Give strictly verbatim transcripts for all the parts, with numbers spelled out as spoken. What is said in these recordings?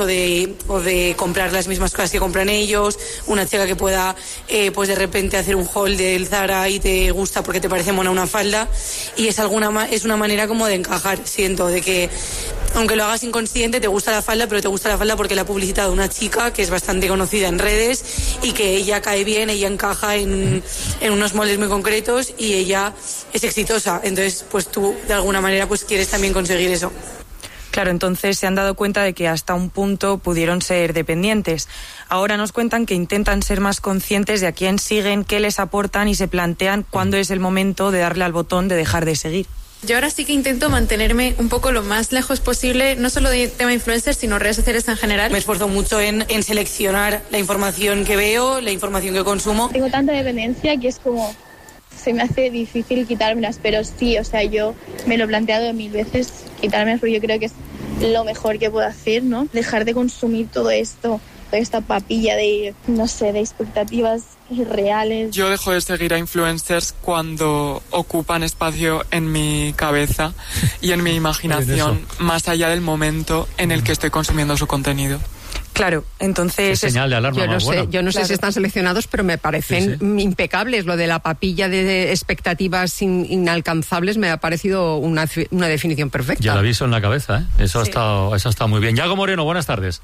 o de, o de comprar las mismas cosas que compran ellos, una chica que pueda eh, pues de repente hacer un haul del Zara y te gusta porque te parece mona una falda, y es alguna es una manera como de encajar, siento, de que aunque lo hagas inconsciente te gusta la falda, pero te gusta la falda porque la ha publicitado una chica que es bastante conocida en redes y que ella cae bien, ella encaja en, en unos moldes muy concretos y ella es exitosa, entonces pues tú de alguna manera pues quieres también conseguir eso. Claro, entonces se han dado cuenta de que hasta un punto pudieron ser dependientes. Ahora nos cuentan que intentan ser más conscientes de a quién siguen, qué les aportan y se plantean cuándo es el momento de darle al botón de dejar de seguir. Yo ahora sí que intento mantenerme un poco lo más lejos posible, no solo de tema influencers, sino redes sociales en general. Me esfuerzo mucho en, en seleccionar la información que veo, la información que consumo. Tengo tanta dependencia que es como... se me hace difícil quitármelas, pero sí, o sea, yo me lo he planteado mil veces quitármelas porque yo creo que es lo mejor que puedo hacer, ¿no? Dejar de consumir todo esto, toda esta papilla de, no sé, de expectativas irreales. Yo dejo de seguir a influencers cuando ocupan espacio en mi cabeza y en mi imaginación, más allá del momento en el que estoy consumiendo su contenido. Claro, entonces... Es señal de alarma. Yo no más sé, buena. yo no Claro. sé si están seleccionados, pero me parecen Sí, sí. impecables. Lo de la papilla de expectativas in, inalcanzables me ha parecido una, una definición perfecta. Ya la aviso en la cabeza, ¿eh? Eso, ha Sí. estado, eso ha estado muy bien. Yago Moreno, buenas tardes.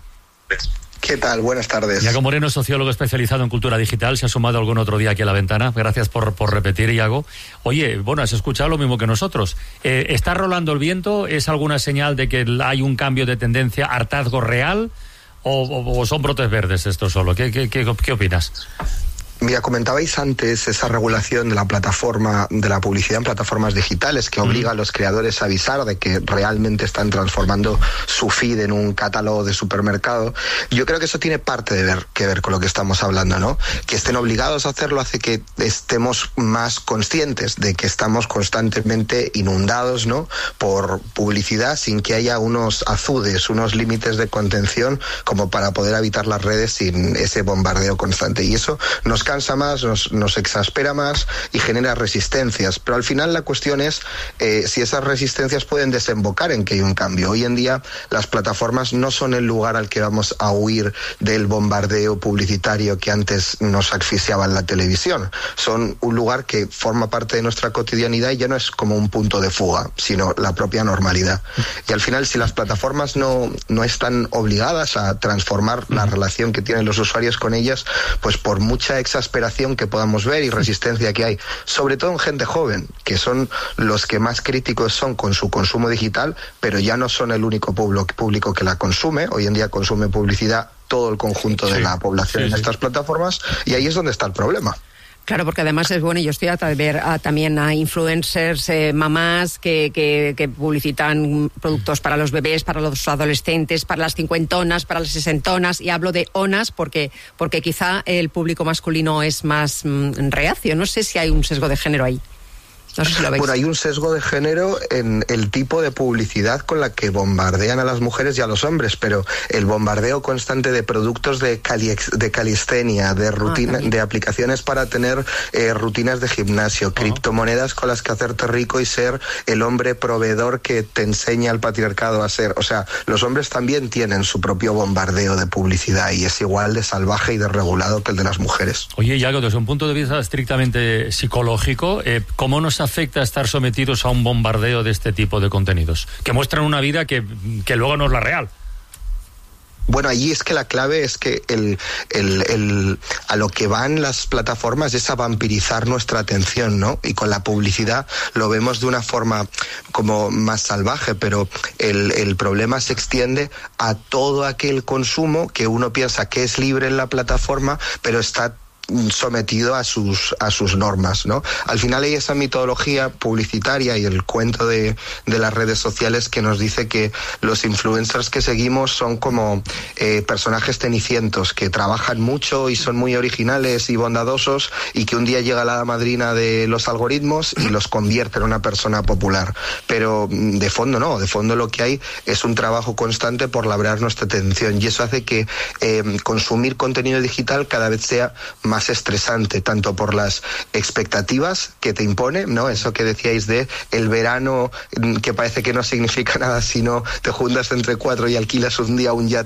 ¿Qué tal? Buenas tardes. Yago Moreno es sociólogo especializado en cultura digital. Se ha sumado algún otro día aquí a la ventana. Gracias por, por repetir, Yago. Oye, bueno, has escuchado lo mismo que nosotros. Eh, ¿Está rolando el viento? ¿Es alguna señal de que hay un cambio de tendencia, hartazgo real? ¿O, o, o son brotes verdes esto solo? ¿Qué, qué, qué, qué opinas? Mira, comentabais antes esa regulación de la plataforma, de la publicidad en plataformas digitales que obliga a los creadores a avisar de que realmente están transformando su feed en un catálogo de supermercado. Yo creo que eso tiene parte de ver, que ver con lo que estamos hablando, ¿no? Que estén obligados a hacerlo hace que estemos más conscientes de que estamos constantemente inundados, ¿no? Por publicidad sin que haya unos azudes, unos límites de contención como para poder habitar las redes sin ese bombardeo constante. Y eso nos cansa más, nos, nos exaspera más y genera resistencias. Pero al final la cuestión es eh, si esas resistencias pueden desembocar en que hay un cambio. Hoy en día las plataformas no son el lugar al que vamos a huir del bombardeo publicitario que antes nos asfixiaba en la televisión. Son un lugar que forma parte de nuestra cotidianidad y ya no es como un punto de fuga, sino la propia normalidad. Y al final, si las plataformas no, no están obligadas a transformar la relación que tienen los usuarios con ellas, pues por mucha exasperación que podamos ver y resistencia que hay, sobre todo en gente joven, que son los que más críticos son con su consumo digital, pero ya no son el único público que la consume. Hoy en día consume publicidad todo el conjunto sí, de la población sí, en sí. estas plataformas, y ahí es donde está el problema. Claro, porque además es bueno, yo estoy harta de ver a, también a influencers, eh, mamás que, que, que publicitan productos para los bebés, para los adolescentes, para las cincuentonas, para las sesentonas, y hablo de onas porque, porque quizá el público masculino es más mm, reacio. No sé si hay un sesgo de género ahí. No sé si lo veis. Bueno, hay un sesgo de género en el tipo de publicidad con la que bombardean a las mujeres y a los hombres, pero el bombardeo constante de productos de, cali de calistenia, de rutina, ah, de aplicaciones para tener eh, rutinas de gimnasio, uh-huh. criptomonedas con las que hacerte rico y ser el hombre proveedor que te enseña el patriarcado a ser. O sea, los hombres también tienen su propio bombardeo de publicidad y es igual de salvaje y desregulado que el de las mujeres. Oye, Yago, desde un punto de vista estrictamente psicológico, eh, ¿cómo nos afecta estar sometidos a un bombardeo de este tipo de contenidos? Que muestran una vida que, que luego no es la real. Bueno, allí es que la clave es que el, el, el, a lo que van las plataformas es a vampirizar nuestra atención, ¿no? Y con la publicidad lo vemos de una forma como más salvaje, pero el, el problema se extiende a todo aquel consumo que uno piensa que es libre en la plataforma, pero está sometido a sus a sus normas, ¿no? Al final hay esa mitología publicitaria y el cuento de, de las redes sociales que nos dice que los influencers que seguimos son como eh, personajes cenicientos que trabajan mucho y son muy originales y bondadosos, y que un día llega la madrina de los algoritmos y los convierte en una persona popular. Pero de fondo no, de fondo lo que hay es un trabajo constante por labrar nuestra atención, y eso hace que eh, consumir contenido digital cada vez sea más más estresante, tanto por las expectativas que te impone, ¿no? Eso que decíais de el verano, que parece que no significa nada si no te juntas entre cuatro y alquilas un día un yate